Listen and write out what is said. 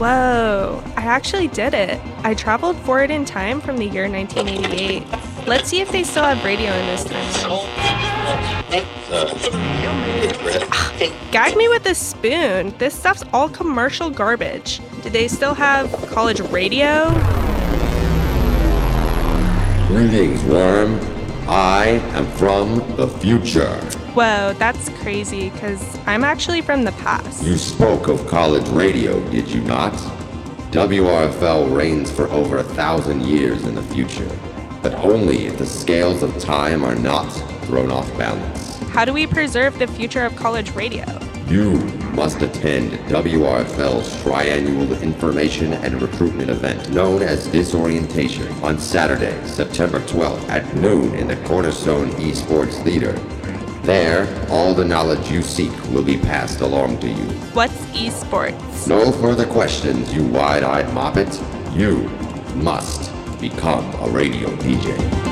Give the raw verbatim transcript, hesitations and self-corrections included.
Whoa, I actually did it. I traveled forward in time from the year nineteen eighty-eight. Let's see if they still have radio in this timeline. Gag me with a spoon. This stuff's all commercial garbage. Do they still have college radio? Greetings, worm. I am from the future. Whoa, that's crazy, because I'm actually from the past. You spoke of college radio, did you not? W R F L reigns for over a thousand years in the future, but only if the scales of time are not thrown off balance. How do we preserve the future of college radio? You must attend W R F L's triannual information and recruitment event known as Disorientation on Saturday, September twelfth at noon in the Cornerstone Esports Theater. There, all the knowledge you seek will be passed along to you. What's esports? No further questions, you wide-eyed moppet. You must become a radio D J.